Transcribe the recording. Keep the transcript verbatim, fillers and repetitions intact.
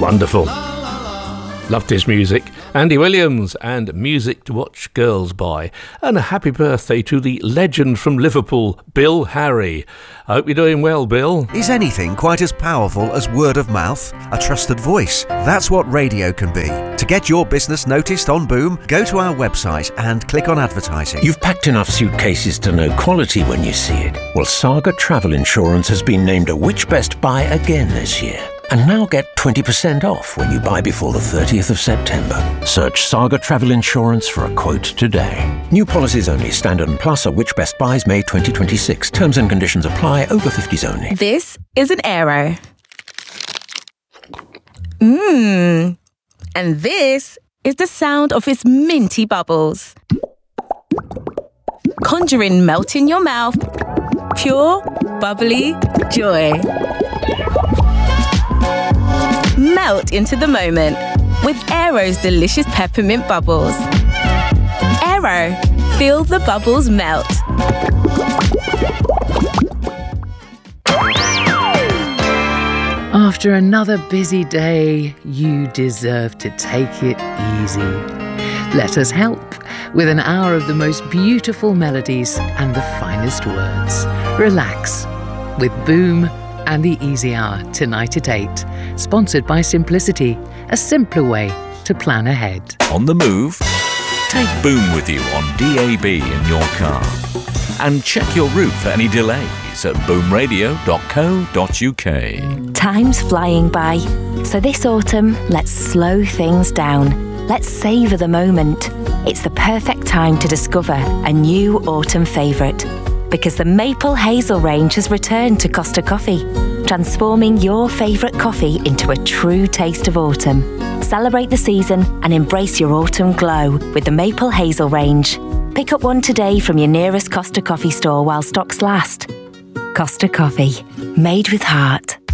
Wonderful. Loved his music. Andy Williams and Music to Watch Girls By. And a happy birthday to the legend from Liverpool, Bill Harry. I hope you're doing well, Bill. Is anything quite as powerful as word of mouth? A trusted voice? That's what radio can be. To get your business noticed on Boom, go to our website and click on advertising. You've packed enough suitcases to know quality when you see it. Well, Saga Travel Insurance has been named a Which Best Buy again this year. And now get twenty percent off when you buy before the thirtieth of September. Search Saga Travel Insurance for a quote today. New policies only. Standard and Plus are Which Best Buys May twenty twenty-six. Terms and conditions apply. Over fifties only. This is an Aero. Mmm. And this is the sound of its minty bubbles. Conjuring melt in your mouth. Pure, bubbly joy. Melt into the moment with Aero's delicious peppermint bubbles. Aero, feel the bubbles melt. After another busy day, you deserve to take it easy. Let us help with an hour of the most beautiful melodies and the finest words. Relax with Boom and the Easy Hour tonight at eight. Sponsored by Simplicity, a simpler way to plan ahead. On the move? Take Boom with you on D A B in your car. And check your route for any delays at boom radio dot co dot uk. Time's flying by, so this autumn, let's slow things down. Let's savour the moment. It's the perfect time to discover a new autumn favourite. Because the Maple Hazel range has returned to Costa Coffee, transforming your favourite coffee into a true taste of autumn. Celebrate the season and embrace your autumn glow with the Maple Hazel range. Pick up one today from your nearest Costa Coffee store while stocks last. Costa Coffee, made with heart.